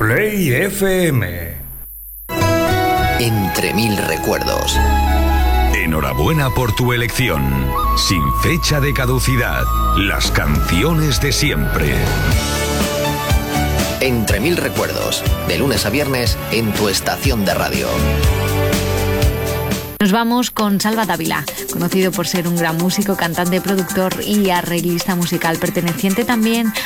Play FM. Entre mil recuerdos. Enhorabuena por tu elección. Sin fecha de caducidad. Las canciones de siempre. Entre mil recuerdos. De lunes a viernes en tu estación de radio. Nos vamos con Salva Dávila, conocido por ser un gran músico, cantante, productor y arreglista musical, perteneciente también